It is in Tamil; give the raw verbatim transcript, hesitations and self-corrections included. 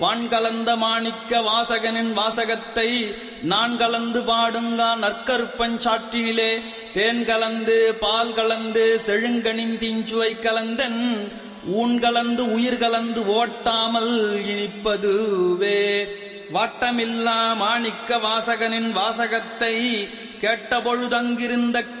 வான் கலந்த மாணிக்க வாசகனின் வாசகத்தை நான் கலந்து பாடுங்கா நற்கருப்பஞ்சாற்றினிலே தேன் கலந்து பால் கலந்து செழுங்கனின் தீஞ்சுவை கலந்தன் ஊன் கலந்து உயிர் கலந்து ஓட்டாமல் இனிப்பதுவே. வாட்டமில்லா மாணிக்க வாசகனின் வாசகத்தை கேட்டபொழுதங்கிருந்த